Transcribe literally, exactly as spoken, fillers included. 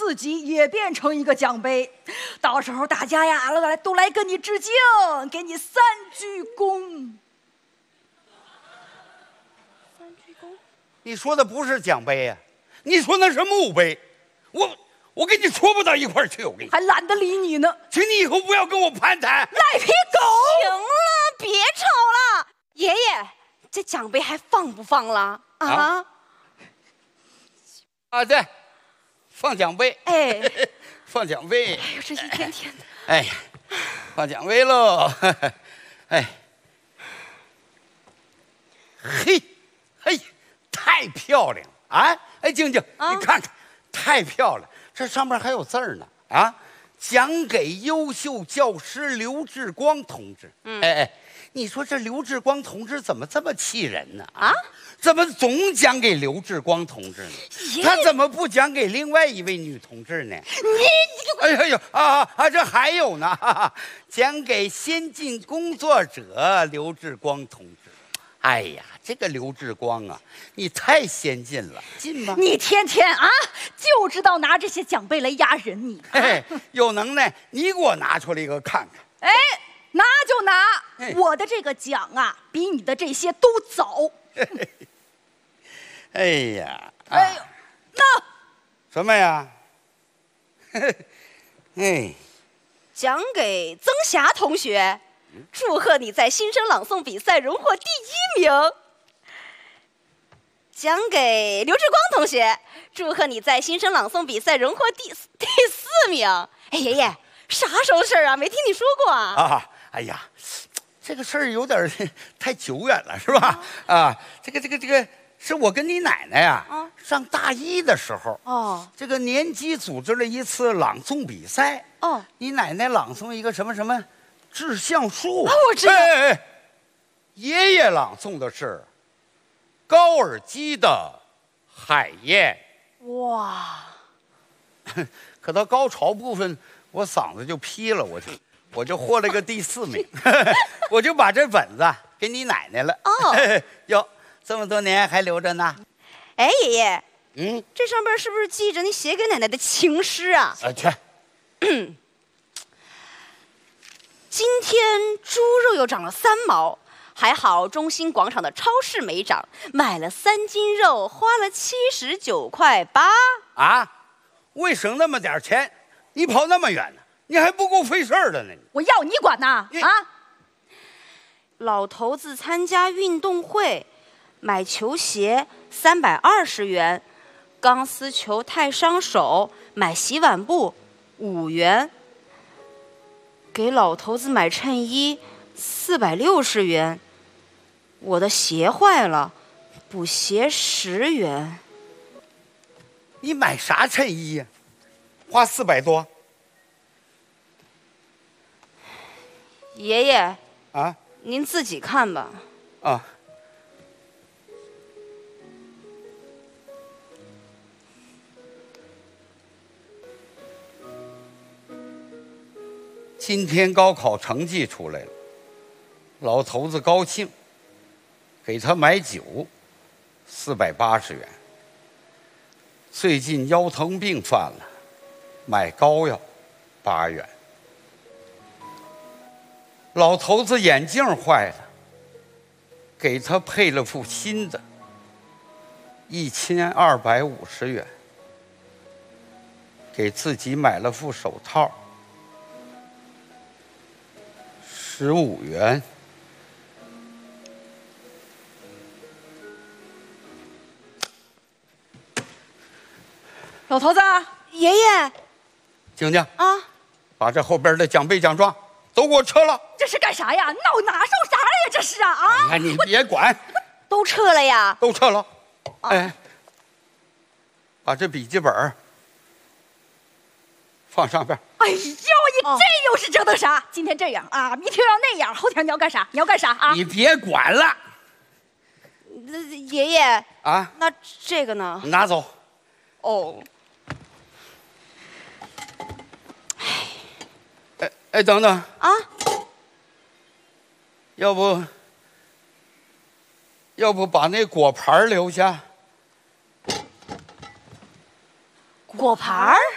自己也变成一个奖杯，到时候大家呀，来都来跟你致敬，给你三鞠躬。 三鞠躬？ 你说的不是奖杯呀、啊，你说那是墓碑，我我跟你说不到一块儿去，我跟你还懒得理你呢， 请你以后不要跟我攀谈。 赖皮狗！ 行了，别吵了，爷爷，这奖杯还放不放了啊？啊啊，对，放奖杯。 哎， 放奖杯。 哎呦，这一天天的。 哎呀，放奖杯喽！哎，嘿，嘿，太漂亮了啊！哎，静静，啊、你看看，太漂亮，这上面还有字儿呢啊！奖给优秀教师刘志光同志。嗯，哎哎，你说这刘志光同志怎么这么气人呢？啊？怎么总奖给刘志光同志呢？他怎么不奖给另外一位女同志呢？你，哎呀呀啊啊！这还有呢，哈哈，奖给先进工作者刘志光同志。哎呀，这个刘志光啊，你太先进了，进吗？ 你天天啊，就知道拿这些奖杯来压人你， 你、啊、有能耐，你给我拿出来一个看看。 哎，拿就拿，哎、我的这个奖啊，比你的这些都早。 哎呀，啊、 哎呦，那什么呀？哎， 奖给曾霞同学，祝贺你在新生朗诵比赛荣获第一名。奖给刘志光同学，祝贺你在新生朗诵比赛荣获第第四名。哎，爷爷，啥时候的事啊？没听你说过啊？ 啊，哎呀，这个事儿有点太久远了，是吧？啊，啊这个这个这个。是我跟你奶奶呀、啊，上大一的时候，哦，这个年级组织了一次朗诵比赛，哦，你奶奶朗诵一个什么什么致橡树， 啊，我知道。 哎哎，爷爷朗诵的是高尔基的《海燕》。 哇！ 可到高潮部分，我嗓子就劈了，我就我就获了个第四名，我就把这本子给你奶奶了。哦，哟。这么多年还留着呢。 哎，爷爷，嗯，这上边是不是记着你写给奶奶的情诗啊？ 啊，去。 今天猪肉又涨了三毛，还好中心广场的超市没涨，买了三斤肉，花了七十九块八。 啊？为省那么点钱，你跑那么远呢？你还不够费事儿的呢。 我要你管呐！啊！ 老头子参加运动会。买球鞋三百二十元，钢丝球太伤手，买洗碗布五元。给老头子买衬衣四百六十元，我的鞋坏了，补鞋十元。 你买啥衬衣呀？花四百多。 爷爷啊， 您自己看吧。 啊。今天高考成绩出来了，老头子高兴，给他买酒，四百八十元。最近腰疼病犯了，买膏药，八元。老头子眼镜坏了，给他配了副新的，一千二百五十元。给自己买了副手套。十五元。 老头子， 爷爷， 静静啊， 把这后边的奖杯奖状都给我撤了。 这是干啥呀？那我拿上啥呀？这是啊啊！ 哎，你别管， 都撤了呀？ 都撤了。啊、哎，把这笔记本放上边。 哎呦，你这又是折腾啥？今天这样啊，明天要那样，后天你要干啥？你要干啥啊？ 你别管了。 爷爷啊， 那这个呢？ 拿走。 哦。 哎哎，等等啊！ 要不，要不把那果盘留下？ 果盘？